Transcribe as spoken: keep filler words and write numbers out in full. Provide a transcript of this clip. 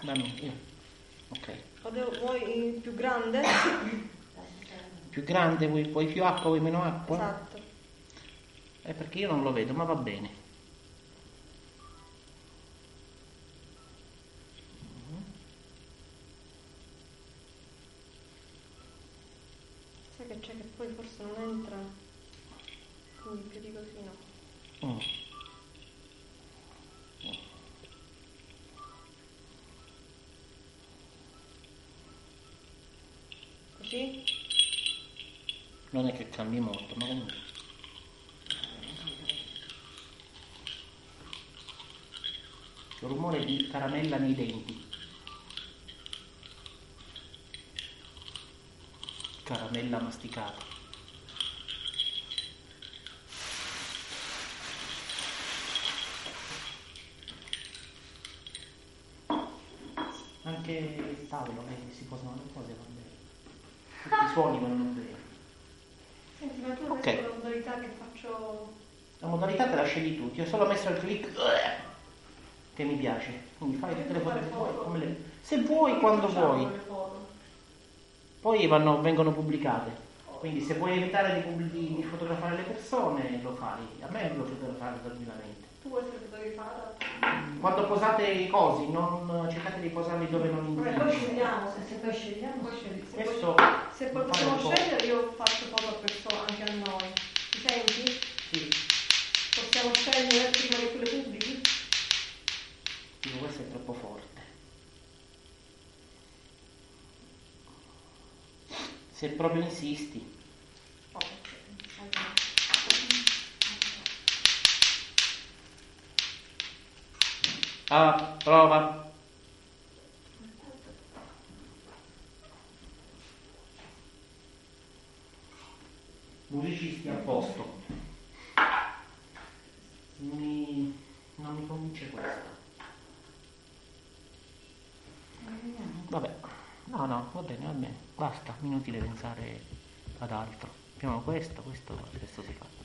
Dammi, io. Ok. O devo- vuoi il più grande? Più grande, vuoi, vuoi più acqua, vuoi meno acqua? Esatto. È perché io non lo vedo, ma va bene. Sai che c'è che poi forse non entra, quindi più di così no. Mm. Così? Non è che cambi molto, ma comunque. Il rumore di caramella nei denti. Caramella masticata. Anche il tavolo, eh, si posano le cose, va bene. Tutti i suoni vanno bene. Senti, ma tu Ok. adesso la modalità che faccio... La modalità te la scegli tu, ti ho solo messo il click eh, che mi piace. Quindi fai tutte le foto che vuoi, come le... se vuoi, quando vuoi. Poi vanno, vengono pubblicate. Quindi se vuoi evitare di, pubblic- di, di fotografare le persone, lo fai. A me lo fotografare tranquillamente. Tu vuoi essere fotografata? Quando posate i cosi, non cercate di posarli dove non Vabbè, indica. poi scegliamo, se, Se poi scegliamo, poi scegli- se Questo poi, se poi fare possiamo un po'. scegliere, io faccio foto a persona, anche a noi. Ti senti? Sì, Possiamo scegliere prima che tu le pubblichi? dico, questo è troppo forte. Se proprio insisti. Oh, ok. Ah, prova. Musicisti a posto. Mi... non mi convince questo. Vabbè, no, no, va bene, va bene. Basta, inutile pensare ad altro. Abbiamo questo, questo, questo si fa.